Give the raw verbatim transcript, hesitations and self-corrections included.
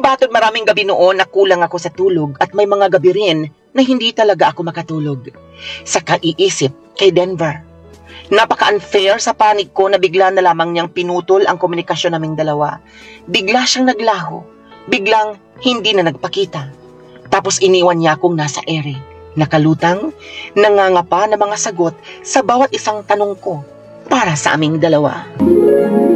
batod maraming gabi noon na kulang ako sa tulog at may mga gabi rin na hindi talaga ako makatulog. Sa kaiisip kay Denver. Napaka-unfair sa panig ko na bigla na lamang niyang pinutol ang komunikasyon naming dalawa. Bigla siyang naglaho. Biglang hindi na nagpakita. Tapos iniwan niya akong nasa ere. Nakalutang, nangangapa na mga sagot sa bawat isang tanong ko para sa aming dalawa.